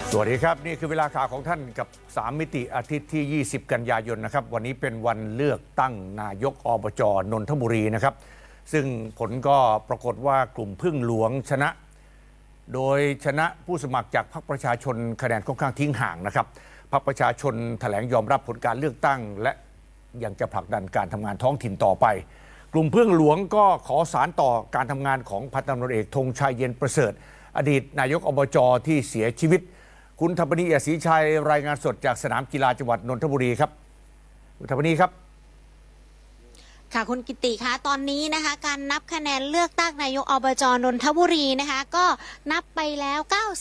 สวัสดีครับนี่คือเวลาข่าวของท่านกับ3มิติอาทิตย์ที่20กันยายนนะครับวันนี้เป็นวันเลือกตั้งนายกอบจ.นนทบุรีนะครับซึ่งผลก็ปรากฏว่ากลุ่มพึ่งหลวงชนะโดยชนะผู้สมัครจากพรรคประชาชนคะแนนค่อนข้างทิ้งห่างนะครับพรรคประชาชนแถลงยอมรับผลการเลือกตั้งและยังจะผลักดันการทำงานท้องถิ่นต่อไปกลุ่มพึ่งหลวงก็ขอสานต่อการทำงานของพันตำรวจเอกธงชัยเย็นประเสริฐอดีตนายกอบจ.ที่เสียชีวิตคุณธรรมนี เอี่ยมศรีชัยรายงานสดจากสนามกีฬาจังหวัดนนทบุรีครับคุณธรรมนีครับค่ะคุณกิติคะตอนนี้นะคะการนับคะแนนเลือกตั้งนายกอบจ.นนทบุรีนะคะก็นับไปแล้ว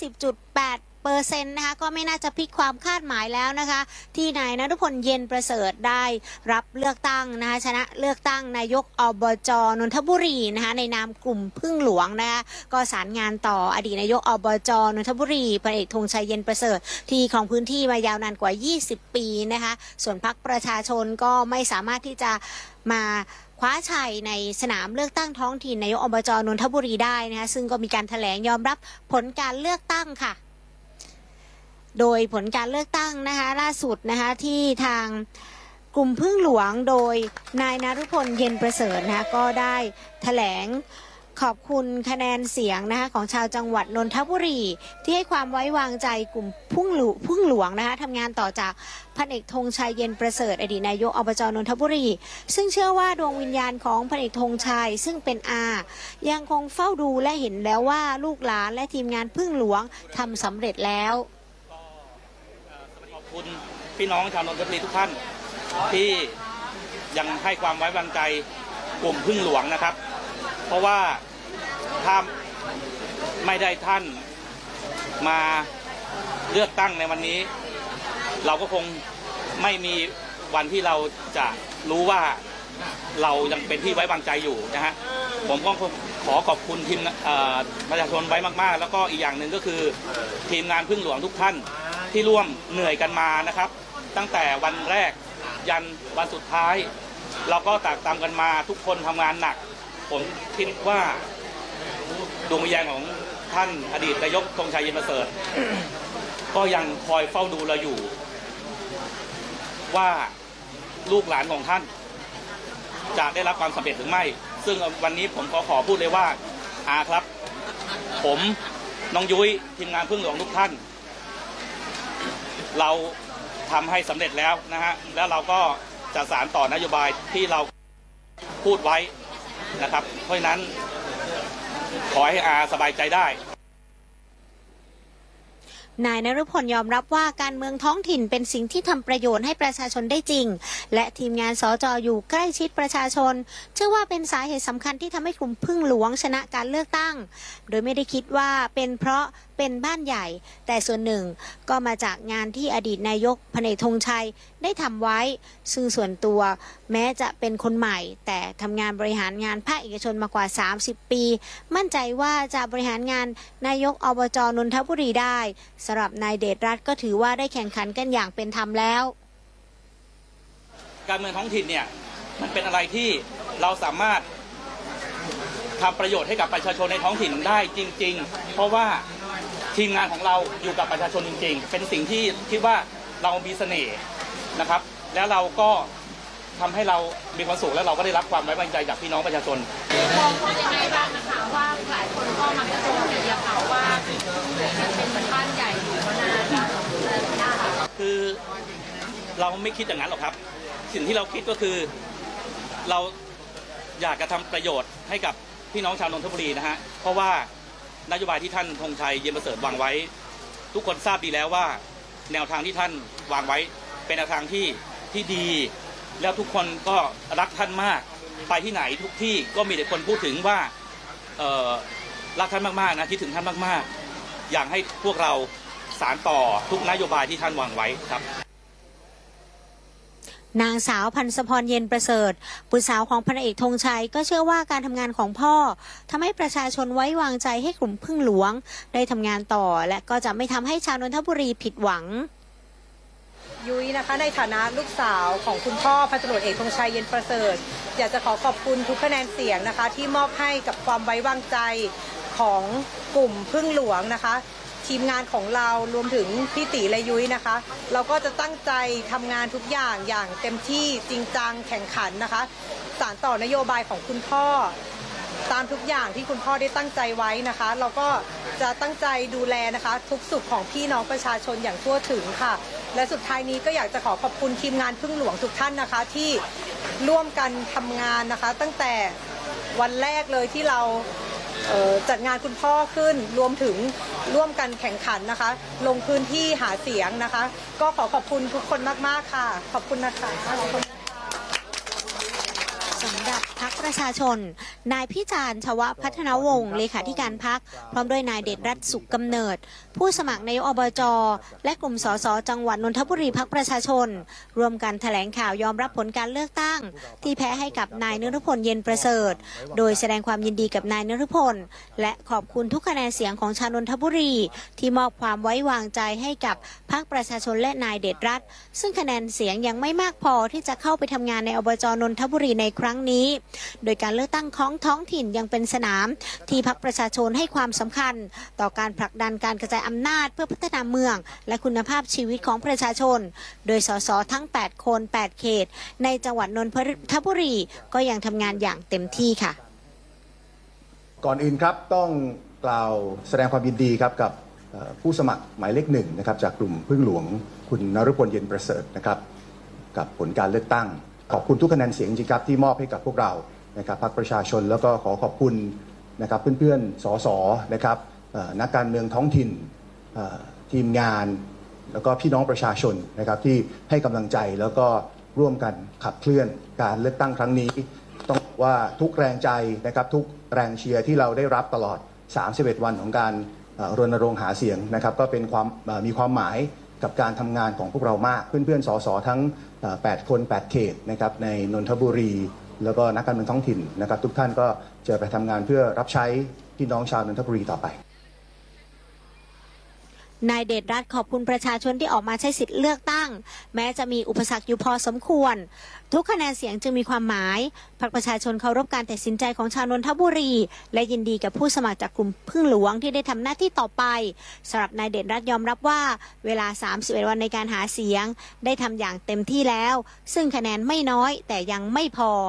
90.8%นะคะก็ไม่น่าจะพลิกความคาดหมายแล้วนะคะที่นายณรุพลเย็นประเสริฐได้รับเลือกตั้งนะคะชนะเลือกตั้งนายกอบจ.นนทบุรีนะคะในนามกลุ่มพึ่งหลวงนะคะก็สารงานต่ออดีตนายกอบจ.นนทบุรีพลเอกธงชัยเย็นประเสริฐที่ครองพื้นที่มายาวนานกว่า20ปีนะคะส่วนพรรคประชาชนก็ไม่สามารถที่จะมาคว้าชัยในสนามเลือกตั้งท้องถิ่นนายกอบจ.นนทบุรีได้นะคะซึ่งก็มีการแถลงยอมรับผลการเลือกตั้งค่ะโดยผลการเลือกตั้งนะคะล่าสุดนะคะที่ทางกลุ่มพึ่งหลวงโดยนายณรุพลเย็นประเสริฐนะคะก็ได้แถลงขอบคุณคะแนนเสียงนะคะของชาวจังหวัดนนทบุรีที่ให้ความไว้วางใจกลุ่มพึ่งหลวงนะคะทำงานต่อจากพันเอกธงชัยเย็นประเสริฐอดีตนายกอบจ.นนทบุรีซึ่งเชื่อว่าดวงวิญญาณของพันเอกธงชัยซึ่งเป็นอายังคงเฝ้าดูและเห็นแล้วว่าลูกหลานและทีมงานพึ่งหลวงทำสำเร็จแล้วขอบคุณพี่น้องชาวนนทบุรีทุกท่านที่ยังให้ความไว้วางใจกลุ่มพึ่งหลวงนะครับเพราะว่าถ้าไม่ได้ท่านมาเลือกตั้งในวันนี้เราก็คงไม่มีวันที่เราจะรู้ว่าเรายังเป็นที่ไว้วางใจอยู่นะฮะผมก็ขอขอบคุณทีมประชาชนไว้มากๆแล้วก็อีกอย่างหนึ่งก็คือทีมงานพึ่งหลวงทุกท่านที่ร่วมเหนื่อยกันมานะครับตั้งแต่วันแรกยันวันสุดท้ายเราก็ตากตามกันมาทุกคนทำงานหนักผมคิดว่าดวงวิญญาณของท่านอดีตนายกธงชัยเย็นประเสริฐก็ยังคอยเฝ้าดูเราอยู่ว่าลูกหลานของท่านจะได้รับความสำเร็จหรือไม่ซึ่งวันนี้ผมขอพูดเลยว่าครับผมน้องยุ้ยทีมงานพึ่งหลวงทุกท่านเราทำให้สำเร็จแล้วนะฮะแล้วเราก็จะสานต่อนโยบายที่เราพูดไว้นะครับเพราะฉะนั้นขอให้สบายใจได้นายณรุพลยอมรับว่าการเมืองท้องถิ่นเป็นสิ่งที่ทำประโยชน์ให้ประชาชนได้จริงและทีมงานสจ.อยู่ใกล้ชิดประชาชนเชื่อว่าเป็นสาเหตุสำคัญที่ทำให้กลุ่มพึ่งหลวงชนะการเลือกตั้งโดยไม่ได้คิดว่าเป็นเพราะเป็นบ้านใหญ่แต่ส่วนหนึ่งก็มาจากงานที่อดีตนายกพลเอกธงชัยได้ทำไว้ซึ่งส่วนตัวแม้จะเป็นคนใหม่แต่ทำงานบริหารงานภาคเอกชนมากว่า30ปีมั่นใจว่าจะบริหารงานนายกอบจ.นนทบุรีได้สำหรับนายเดชรัตน์ก็ถือว่าได้แข่งขันกันอย่างเป็นธรรมแล้วการเมืองท้องถิ่นเนี่ยมันเป็นอะไรที่เราสามารถทำประโยชน์ให้กับประชาชนในท้องถิ่นได้จริงๆเพราะว่าทีมงานของเราอยู่กับประชาชนจริงๆเป็นสิ่งที่คิดว่าเรามีเสน่ห์นะครับแล้วเราก็ทำให้เรามีความสุขและเราก็ได้รับความไว้วางใจจากพี่น้องประชาชนมองว่ายังไงบ้างนะคะว่าหลายคนก็มักจะโจมตีเขาว่าเป็นบ้านใหญ่อยู่มานานคือเราไม่คิดอย่างนั้นหรอกครับสิ่งที่เราคิดก็คือเราอยากจะทำประโยชน์ให้กับพี่น้องชาวนนทบุรีนะฮะเพราะว่านโยบายที่ท่านธงชัยเย็นประเสริฐวางไว้ทุกคนทราบดีแล้วว่าแนวทางที่ท่านวางไว้เป็นแนวทางที่ดีแล้วทุกคนก็รักท่านมากไปที่ไหนทุกที่ก็มีแต่คนพูดถึงว่ารักท่านมากๆนะคิดถึงท่านมากๆอยากให้พวกเราสานต่อทุกนโยบายที่ท่านวางไว้ครับนางสาวพันศพรเย็นประเสริฐบุตรสาวของพลเอกธงชัยก็เชื่อว่าการทำงานของพ่อทำให้ประชาชนไว้วางใจให้กลุ่มพึ่งหลวงได้ทำงานต่อและก็จะไม่ทำให้ชาวนนทบุรีผิดหวังยุ้ยนะคะในฐานะลูกสาวของคุณพ่อพันตำรวจเอกธงชัยเย็นประเสริฐอยากจะขอบคุณทุกคะแนนเสียงนะคะที่มอบให้กับความไว้วางใจของกลุ่มพึ่งหลวงนะคะททีมงานของเรารวมถึงพี่ตีและยุ้ยนะคะ เราก็จะตั้งใจทำงานทุกอย่างอย่างเต็มที่จริงจังแข่งขันนะคะสานต่อนโยบายของคุณพ่อตามทุกอย่างที่คุณพ่อได้ตั้งใจไว้นะคะ เราก็จะตั้งใจดูแลนะคะทุกสุขของพี่น้องประชาชนอย่างทั่วถึงค่ะและสุดท้ายนี้ก็อยากจะขอบคุณทีมงานพึ่งหลวงทุกท่านนะคะที่ร่วมกันทำงานนะคะตั้งแต่วันแรกเลยที่เราจัดงานคุณพ่อขึ้นรวมถึงร่วมกันแข่งขันนะคะลงพื้นที่หาเสียงนะคะก็ขอบคุณทุกคนมากๆค่ะขอบคุณนะคะสำหรับพรรคประชาชนนายพิจารณ์ชวพัฒนวงศ์เลขาธิการพรรคพร้อมด้วยนายเดชรัตน์สุขกำเนิดผู้สมัครนายกอบจและกลุ่มสสจังหวัดนนทบุรีพรรคประชาชนร่วมกันแถลงข่าวยอมรับผลการเลือกตั้งที่แพ้ให้กับนายนฤพลเย็นประเสริฐโดยแสดงความยินดีกับนายนฤพลและขอบคุณทุกคะแนนเสียงของชาวนนทบุรีที่มอบความไว้วางใจให้กับพรรคประชาชนและนายเดชรัตน์ซึ่งคะแนนเสียงยังไม่มากพอที่จะเข้าไปทำงานในอบจนนทบุรีในครั้งนี้โดยการเลือกตั้งของท้องถิ่นยังเป็นสนามที่พรรคประชาชนให้ความสำคัญต่อการผลักดันการกระจายอำนาจเพื่อพัฒนาเมืองและคุณภาพชีวิตของประชาชนโดยสสทั้ง8คน8เขตในจังหวัดนนทบุรีก็ยังทำงานอย่างเต็มที่ค่ะก่อนอื่นครับต้องกล่าวแสดงความยินดีครับกับผู้สมัครหมายเลข1นะครับจากกลุ่มพึ่งหลวงคุณนฤพลเย็นประเสริฐนะครับกับผลการเลือกตั้งขอบคุณทุกคะแนนเสียงจริงครับที่มอบให้กับพวกเรานะครับพรรคประชาชนแล้วก็ขอบคุณนะครับเพื่อนๆสสนะครับนักการเมืองท้องถิ่นทีมงานแล้วก็พี่น้องประชาชนนะครับที่ให้กำลังใจแล้วก็ร่วมกันขับเคลื่อนการเลือกตั้งครั้งนี้ต้องบอกว่าทุกแรงใจนะครับทุกแรงเชียร์ที่เราได้รับตลอด31วันของการรณรงค์หาเสียงนะครับก็เป็นมีความหมายกับการทำงานของพวกเรามากเพื่อนๆสสทั้ง8คน8เขตนะครับในนนทบุรีแล้วก็นักการเมืองท้องถิ่นนะครับทุกท่านก็จะไปทำงานเพื่อรับใช้พี่น้องชาวนนทบุรีต่อไปนายเดชรัตน์ขอบคุณประชาชนที่ออกมาใช้สิทธิ์เลือกตั้งแม้จะมีอุปสรรคอยู่พอสมควรทุกคะแนนเสียงจึงมีความหมายพรรคประชาชนเคารพการตัดสินใจของชาวนนทบุรีและยินดีกับผู้สมัครจากกลุ่มพึ่งหลวงที่ได้ทำหน้าที่ต่อไปสำหรับนายเดชรัตน์ยอมรับว่าเวลา31วันในการหาเสียงได้ทำอย่างเต็มที่แล้วซึ่งคะแนนไม่น้อยแต่ยังไม่พอ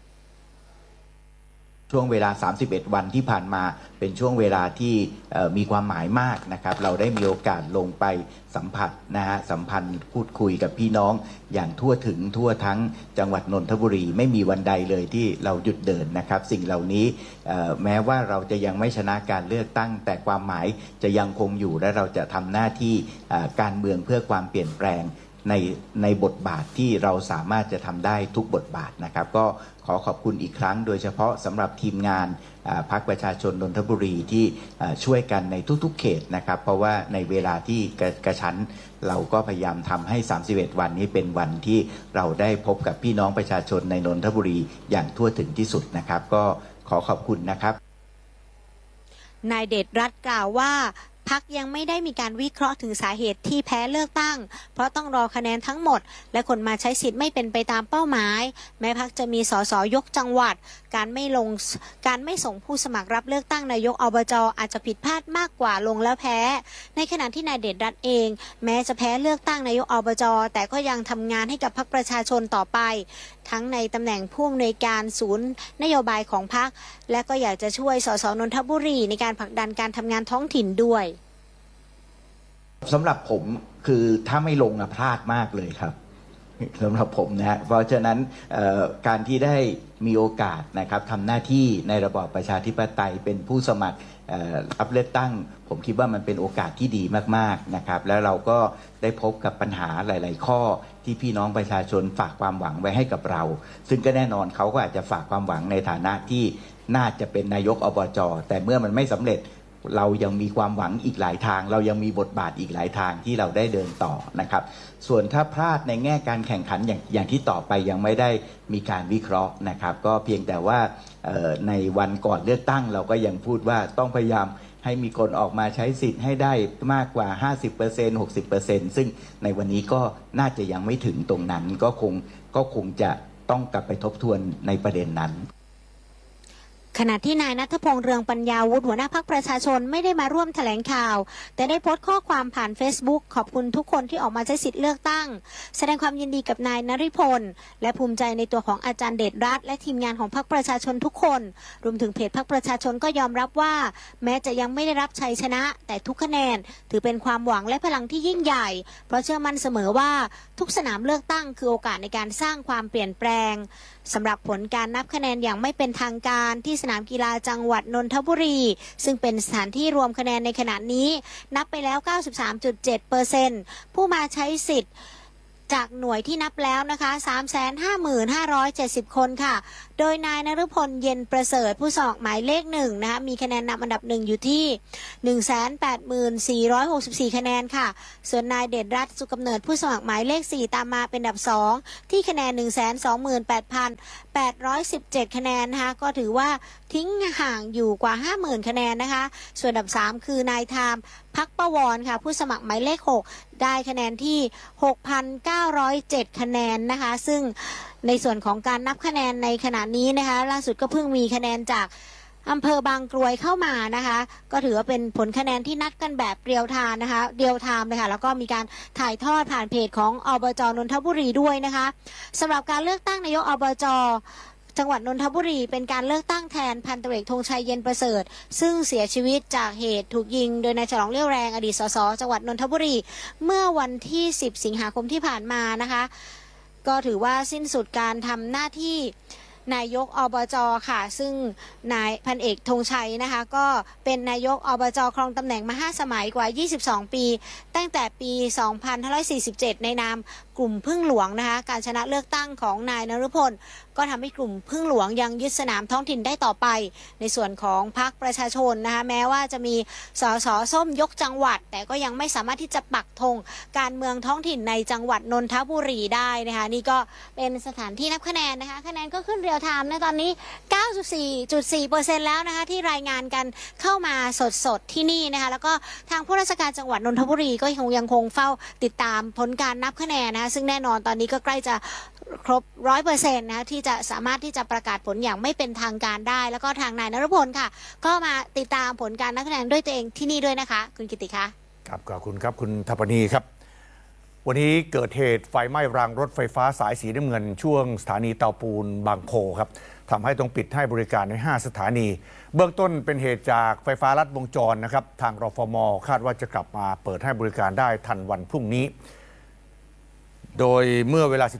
ช่วงเวลา31วันที่ผ่านมาเป็นช่วงเวลาที่มีความหมายมากนะครับเราได้มีโอกาสลงไปสัมผัสนะฮะสัมพันธ์พูดคุยกับพี่น้องอย่างทั่วถึงทั่วทั้งจังหวัดนนทบุรีไม่มีวันใดเลยที่เราหยุดเดินนะครับสิ่งเหล่านี้แม้ว่าเราจะยังไม่ชนะการเลือกตั้งแต่ความหมายจะยังคงอยู่และเราจะทำหน้าที่การเมืองเพื่อความเปลี่ยนแปลงในบทบาทที่เราสามารถจะทำได้ทุกบทบาทนะครับก็ขอขอบคุณอีกครั้งโดยเฉพาะสำหรับทีมงานพรรคประชาชนนนทบุรีที่ช่วยกันในทุกๆเขตนะครับเพราะว่าในเวลาที่กระชั้นเราก็พยายามทำให้31วันนี้เป็นวันที่เราได้พบกับพี่น้องประชาชนในนนทบุรีอย่างทั่วถึงที่สุดนะครับก็ขอขอบคุณนะครับนายเดชรัตน์กล่าวว่าพรรคยังไม่ได้มีการวิเคราะห์ถึงสาเหตุที่แพ้เลือกตั้งเพราะต้องรอคะแนนทั้งหมดและคนมาใช้สิทธิ์ไม่เป็นไปตามเป้าหมายแม้พรรคจะมีสสยกจังหวัดการไม่ส่งผู้สมัครรับเลือกตั้งนายกอบจอาจจะผิดพลาดมากกว่าลงแล้วแพ้ในขณะที่นายเดชรัตน์เองแม้จะแพ้เลือกตั้งนายกอบจแต่ก็ยังทำงานให้กับพรรคประชาชนต่อไปทั้งในตำแหน่งผู้อำนวยการศูนย์นโยบายของพรรคและก็อยากจะช่วยสสนนทบุรีในการผลักดันการทำงานท้องถิ่นด้วยสำหรับผมคือถ้าไม่ลงพลาดมากเลยครับสำหรับผมนะฮะเพราะฉะนั้นการที่ได้มีโอกาสนะครับทำหน้าที่ในระบอบประชาธิปไตยเป็นผู้สมัครรับเลือกตั้งผมคิดว่ามันเป็นโอกาสที่ดีมากๆนะครับแล้วเราก็ได้พบกับปัญหาหลายๆข้อที่พี่น้องประชาชนฝากความหวังไว้ให้กับเราซึ่งก็แน่นอนเขาก็อาจจะฝากความหวังในฐานะที่น่าจะเป็นนายกอบจ.แต่เมื่อมันไม่สำเร็จเรายังมีความหวังอีกหลายทางเรายังมีบทบาทอีกหลายทางที่เราได้เดินต่อนะครับส่วนถ้าพลาดในแง่การแข่งขันอย่างที่ต่อไปยังไม่ได้มีการวิเคราะห์นะครับก็เพียงแต่ว่าในวันก่อนเลือกตั้งเราก็ยังพูดว่าต้องพยายามให้มีคนออกมาใช้สิทธิ์ให้ได้มากกว่า 50% 60% ซึ่งในวันนี้ก็น่าจะยังไม่ถึงตรงนั้นก็คงจะต้องกลับไปทบทวนในประเด็นนั้นขณะที่นายณัฐพงษ์เรืองปัญญาวุฒิหัวหน้าพรรคประชาชนไม่ได้มาร่วมแถลงข่าวแต่ได้โพสต์ข้อความผ่าน Facebook ขอบคุณทุกคนที่ออกมาใช้สิทธิ์เลือกตั้งแสดงความยินดีกับนายนฤพลและภูมิใจในตัวของอาจารย์เดชรัตน์และทีมงานของพรรคประชาชนทุกคนรวมถึงเพจพรรคประชาชนก็ยอมรับว่าแม้จะยังไม่ได้รับชัยชนะแต่ทุกคะแนนถือเป็นความหวังและพลังที่ยิ่งใหญ่เพราะเชื่อมั่นเสมอว่าทุกสนามเลือกตั้งคือโอกาสในการสร้างความเปลี่ยนแปลงสำหรับผลการนับคะแนนอย่างไม่เป็นทางการที่สนามกีฬาจังหวัดนนทบุรีซึ่งเป็นสถานที่รวมคะแนนในขณะนี้นับไปแล้ว 93.7% ผู้มาใช้สิทธิ์จากหน่วยที่นับแล้วนะคะ 355,570 คนค่ะโดยนายนฤพลเย็นประเสริฐผู้สมัครหมายเลข1นะคะมีคะแนนนำอันดับ1อยู่ที่ 184,464 คะแนนค่ะส่วนนายเดชรัตน์สุขกำเนิดผู้สมัครหมายเลข4ตามมาเป็นอันดับ2ที่คะแนน 128,817 คะแนนนะคะก็ถือว่าทิ้งห่างอยู่กว่า 50,000 คะแนนนะคะส่วนอันดับ3คือนายธามพักประวรค่ะผู้สมัครหมายเลข6ได้คะแนนที่ 6,907 คะแนนนะคะซึ่งในส่วนของการนับคะแนนในขณะนี้นะคะล่าสุดก็เพิ่งมีคะแนนจากอำเภอบางกรวยเข้ามานะคะก็ถือว่าเป็นผลคะแนนที่นัดกันแบบเรียลไทม์นะคะเรียลไทม์เลยค่ะแล้วก็มีการถ่ายทอดผ่านเพจของอบจ.นนทบุรีด้วยนะคะสำหรับการเลือกตั้งนายกอบจ.จังหวัดนนทบุรีเป็นการเลือกตั้งแทนพันตำรวจเอกธงชัยเย็นประเสริฐซึ่งเสียชีวิตจากเหตุถูกยิงโดยนายฉลองเลี้ยวแรงอดีตสสจังหวัดนนทบุรีเมื่อวันที่10 สิงหาคมที่ผ่านมานะคะก็ถือว่าสิ้นสุดการทำหน้าที่นายกอบจ.ค่ะซึ่งนายพันเอกธงชัยนะคะก็เป็นนายกอบจ.ครองตำแหน่งมา5 สมัยกว่า22 ปีตั้งแต่ปี 2547 ในนามกลุ่มพึ่งหลวงนะคะการชนะเลือกตั้งของนายนฤพลก็ทำให้กลุ่มพึ่งหลวงยังยึดสนามท้องถิ่นได้ต่อไปในส่วนของพรรคประชาชนนะคะแม้ว่าจะมีสสส้มยกจังหวัดแต่ก็ยังไม่สามารถที่จะปักธงการเมืองท้องถิ่นในจังหวัดนนทบุรีได้นะคะนี่ก็เป็นสถานที่นับคะแนนนะคะคะแนนก็ขึ้นเรียลไทม์ในตอนนี้ 94.4% แล้วนะคะที่รายงานกันเข้ามาสดๆที่นี่นะคะแล้วก็ทางผู้ราชการจังหวัดนนทบุรีก็ยังคงเฝ้าติดตามผลการนับคะแนนนะคะซึ่งแน่นอนตอนนี้ก็ใกล้จะครบ 100% นะที่จะสามารถที่จะประกาศผลอย่างไม่เป็นทางการได้แล้วก็ทางนายนฤพลค่ะก็มาติดตามผลการนับคะแนนด้วยตัวเองที่นี่ด้วยนะคะคุณกิติคะครับขอบคุณครับคุณทัปนีครับวันนี้เกิดเหตุไฟไหม้รางรถไฟฟ้าสายสีน้ำเงินช่วงสถานีเตาปูนบางโพครับทำให้ต้องปิดให้บริการใน5 สถานีเบื้องต้นเป็นเหตุจากไฟฟ้าลัดวงจรนะครับทางรฟม.คาดว่าจะกลับมาเปิดให้บริการได้ทันวันพรุ่งนี้โดยเมื่อเวลา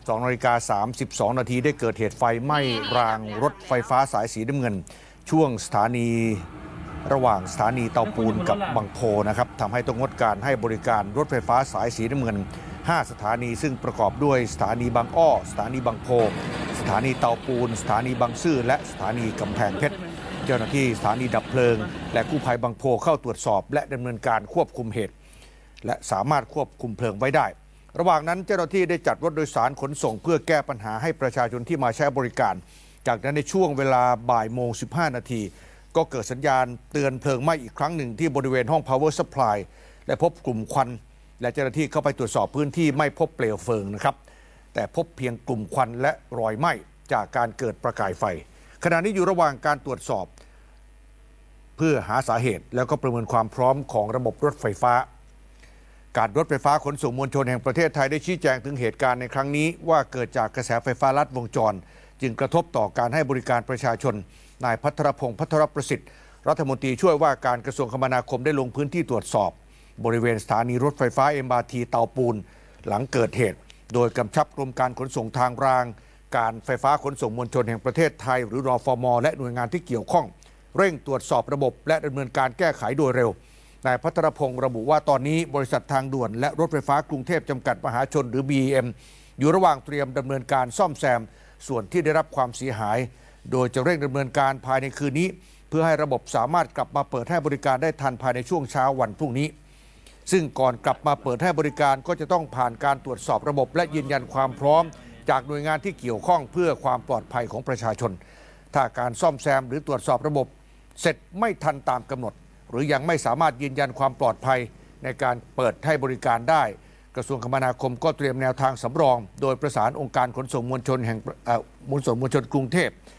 12:32 นาทีได้เกิดเหตุไฟไหม้รางรถไฟฟ้าสายสีน้ำเงินช่วงสถานีระหว่างสถานีเตาปูนกับบางโพนะครับทำให้ต้องงดการให้บริการรถไฟฟ้าสายสีน้ำเงิน5 สถานีซึ่งประกอบด้วยสถานีบางอ้อสถานีบางโพสถานีเตาปูนสถานีบางซื่อและสถานีกำแพงเพชรเจ้าหน้าที่สถานีดับเพลิงและกู้ภัยบางโพเข้าตรวจสอบและดำเนินการควบคุมเหตุและสามารถควบคุมเพลิงไว้ได้ระหว่างนั้นเจ้าหน้าที่ได้จัดรถโดยสารขนส่งเพื่อแก้ปัญหาให้ประชาชนที่มาใช้บริการจากนั้นในช่วงเวลาบ่ายโมง15 นาทีก็เกิดสัญญาณเตือนเพลิงไหม้อีกครั้งหนึ่งที่บริเวณห้อง Power Supply และพบกลุ่มควันและเจ้าหน้าที่เข้าไปตรวจสอบพื้นที่ไม่พบเปลวเพลิงนะครับแต่พบเพียงกลุ่มควันและรอยไหม้จากการเกิดประกายไฟขณะนี้อยู่ระหว่างการตรวจสอบเพื่อหาสาเหตุแล้วก็ประเมินความพร้อมของระบบรถไฟฟ้าการรถไฟฟ้าขนส่งมวลชนแห่งประเทศไทยได้ชี้แจงถึงเหตุการณ์ในครั้งนี้ว่าเกิดจากกระแสไฟฟ้าลัดวงจรจึงกระทบต่อการให้บริการประชาชนนายพัทรพงษ์พัทรประสิทธิ์รัฐมนตรีช่วยว่าการกระทรวงคมนาคมได้ลงพื้นที่ตรวจสอบบริเวณสถานีรถไฟฟ้า MRT เตาปูนหลังเกิดเหตุโดยกำชับกรมการขนส่งทางรางการไฟฟ้าขนส่งมวลชนแห่งประเทศไทยหรือรฟม.และหน่วยงานที่เกี่ยวข้องเร่งตรวจสอบระบบและดำเนินการแก้ไขโดยเร็วนายพัทรพงษ์ระบุว่าตอนนี้บริษัททางด่วนและรถไฟฟ้ากรุงเทพจำกัดมหาชนหรือ BEM อยู่ระหว่างเตรียมดำเนินการซ่อมแซมส่วนที่ได้รับความเสียหายโดยจะเร่งดำเนินการภายในคืนนี้เพื่อให้ระบบสามารถกลับมาเปิดให้บริการได้ทันภายในช่วงเช้าวันพรุ่งนี้ซึ่งก่อนกลับมาเปิดให้บริการก็จะต้องผ่านการตรวจสอบระบบและยืนยันความพร้อมจากหน่วยงานที่เกี่ยวข้องเพื่อความปลอดภัยของประชาชนถ้าการซ่อมแซมหรือตรวจสอบระบบเสร็จไม่ทันตามกำหนดหรือยังไม่สามารถยืนยันความปลอดภัยในการเปิดให้บริการได้กระทรวงคมนาคมก็เตรียมแนวทางสำรองโดยประสานองค์การขนส่งมวลชนแห่งขนส่งมวลชนกรุงเทพ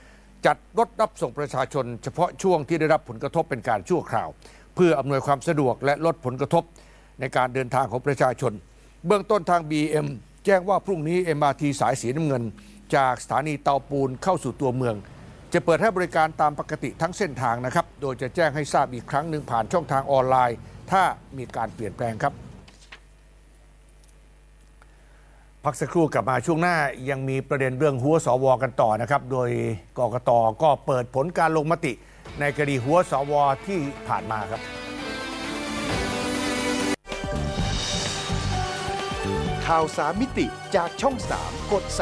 จัดรถรับส่งประชาชนเฉพาะช่วงที่ได้รับผลกระทบเป็นการชั่วคราว เพื่ออำนวยความสะดวกและลดผลกระทบในการเดินทางของประชาชน เบื้องต้นทาง BM แจ้งว่าพรุ่งนี้ MRT สายสีน้ำเงินจากสถานีเตาปูนเข้าสู่ตัวเมืองจะเปิดให้บริการตามปกติทั้งเส้นทางนะครับโดยจะแจ้งให้ทราบอีกครั้งหนึ่งผ่านช่องทางออนไลน์ถ้ามีการเปลี่ยนแปลงครับพักสักครู่กลับมาช่วงหน้ายังมีประเด็นเรื่องหัวสวกันต่อนะครับโดยกกต.ก็เปิดผลการลงมติในคดีหัวสวที่ผ่านมาครับข่าว3มิติจากช่อง 3 กด 33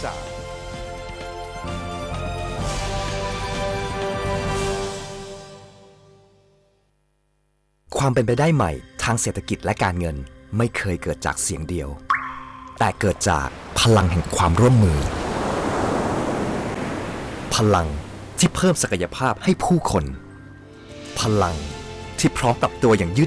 ความเป็นไปได้ใหม่ทางเศรษฐกิจและการเงินไม่เคยเกิดจากเสียงเดียวแต่เกิดจากพลังแห่งความร่วมมือพลังที่เพิ่มศักยภาพให้ผู้คนพลังที่พร้อมปรับตัวอย่างยืด